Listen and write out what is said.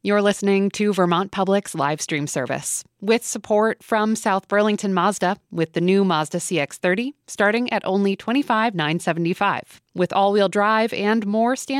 You're listening to Vermont Public's live stream service with support from South Burlington Mazda with the new Mazda CX-30 starting at only $25,975 with all-wheel drive and more standard